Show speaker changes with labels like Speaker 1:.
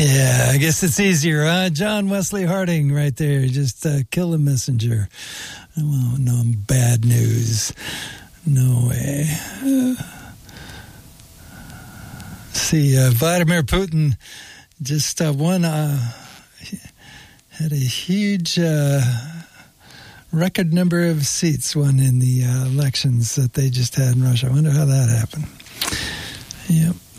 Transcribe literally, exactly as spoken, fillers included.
Speaker 1: Yeah, I guess it's easier, huh? John Wesley Harding right there. Just uh, kill a messenger. Oh, no, bad news. No way. Uh, see, uh, Vladimir Putin just uh, won, uh, had a huge uh, record number of seats won in the uh, elections that they just had in Russia. I wonder how that happened. Yep.